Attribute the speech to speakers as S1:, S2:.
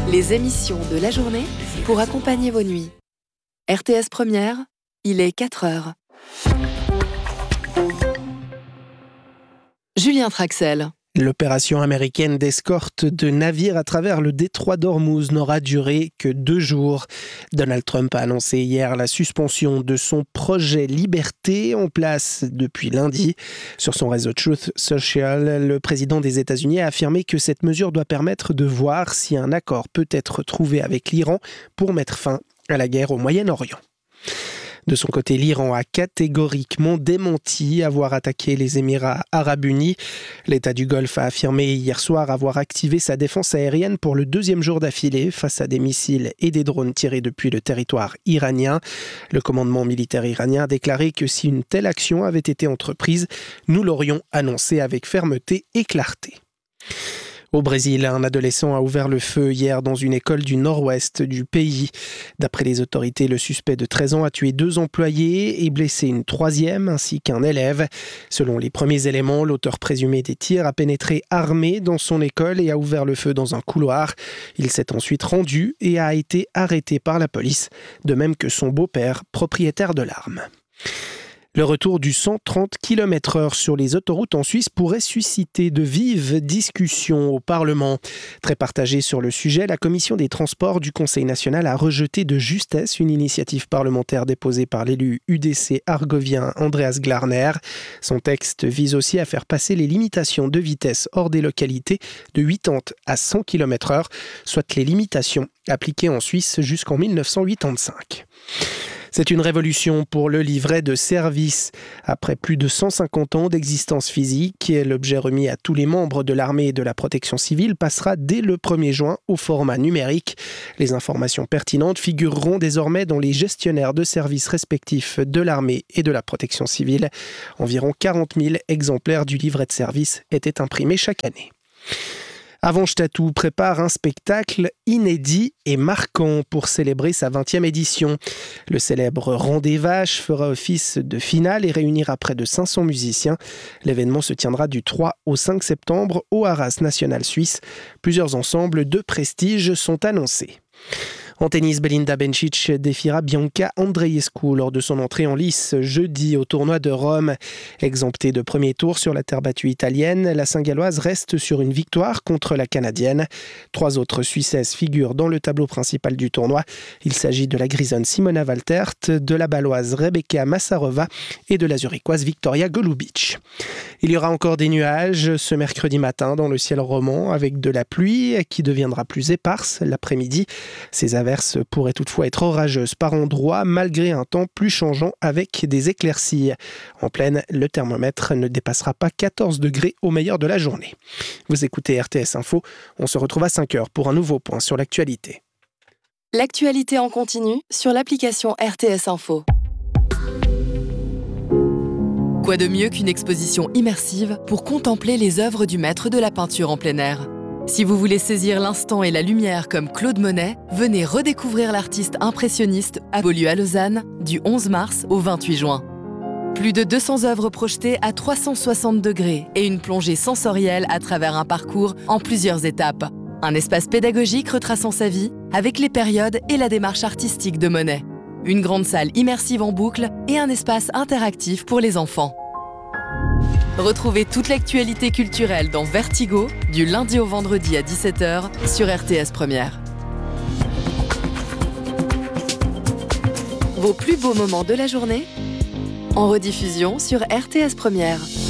S1: Les émissions de la journée pour accompagner vos nuits. RTS Première, il est 4h. Julien Traxel.
S2: L'opération américaine d'escorte de navires à travers le détroit d'Ormuz n'aura duré que 2 jours. Donald Trump a annoncé hier la suspension de son projet Liberté en place depuis lundi. Sur son réseau Truth Social, le président des États-Unis a affirmé que cette mesure doit permettre de voir si un accord peut être trouvé avec l'Iran pour mettre fin à la guerre au Moyen-Orient. De son côté, l'Iran a catégoriquement démenti avoir attaqué les Émirats arabes unis. L'État du Golfe a affirmé hier soir avoir activé sa défense aérienne pour le 2e jour d'affilée face à des missiles et des drones tirés depuis le territoire iranien. Le commandement militaire iranien a déclaré que si une telle action avait été entreprise, nous l'aurions annoncé avec fermeté et clarté. Au Brésil, un adolescent a ouvert le feu hier dans une école du nord-ouest du pays. D'après les autorités, le suspect de 13 ans a tué 2 employés et blessé une 3e ainsi qu'un élève. Selon les premiers éléments, l'auteur présumé des tirs a pénétré armé dans son école et a ouvert le feu dans un couloir. Il s'est ensuite rendu et a été arrêté par la police, de même que son beau-père, propriétaire de l'arme. Le retour du 130 km/h sur les autoroutes en Suisse pourrait susciter de vives discussions au Parlement. Très partagée sur le sujet, la commission des transports du Conseil national a rejeté de justesse une initiative parlementaire déposée par l'élu UDC argovien Andreas Glarner. Son texte vise aussi à faire passer les limitations de vitesse hors des localités de 80 à 100 km/h, soit les limitations appliquées en Suisse jusqu'en 1985. C'est une révolution pour le livret de service. Après plus de 150 ans d'existence physique, l'objet remis à tous les membres de l'armée et de la protection civile passera dès le 1er juin au format numérique. Les informations pertinentes figureront désormais dans les gestionnaires de services respectifs de l'armée et de la protection civile. Environ 40 000 exemplaires du livret de service étaient imprimés chaque année. Avanche Tattoo prépare un spectacle inédit et marquant pour célébrer sa 20e édition. Le célèbre Rang des Vaches fera office de finale et réunira près de 500 musiciens. L'événement se tiendra du 3 au 5 septembre au Haras National Suisse. Plusieurs ensembles de prestige sont annoncés. En tennis, Belinda Bencic défiera Bianca Andreescu lors de son entrée en lice jeudi au tournoi de Rome. Exemptée de premier tour sur la terre battue italienne, la Saint-Galloise reste sur une victoire contre la Canadienne. 3 autres Suissesses figurent dans le tableau principal du tournoi. Il s'agit de la Grisonne Simona Waltert, de la Baloise Rebecca Massarova et de la Zurichoise Victoria Golubic. Il y aura encore des nuages ce mercredi matin dans le ciel romand avec de la pluie qui deviendra plus éparse l'après-midi. Ces averses pourraient toutefois être orageuses par endroits malgré un temps plus changeant avec des éclaircies. En pleine, le thermomètre ne dépassera pas 14 degrés au meilleur de la journée. Vous écoutez RTS Info, on se retrouve à 5h pour un nouveau point sur l'actualité.
S1: L'actualité en continu sur l'application RTS Info. Quoi de mieux qu'une exposition immersive pour contempler les œuvres du maître de la peinture en plein air ? Si vous voulez saisir l'instant et la lumière comme Claude Monet, venez redécouvrir l'artiste impressionniste à Beaulieu à Lausanne du 11 mars au 28 juin. Plus de 200 œuvres projetées à 360 degrés et une plongée sensorielle à travers un parcours en plusieurs étapes. Un espace pédagogique retraçant sa vie avec les périodes et la démarche artistique de Monet. Une grande salle immersive en boucle et un espace interactif pour les enfants. Retrouvez toute l'actualité culturelle dans Vertigo, du lundi au vendredi à 17h sur RTS Première. Vos plus beaux moments de la journée en rediffusion sur RTS Première.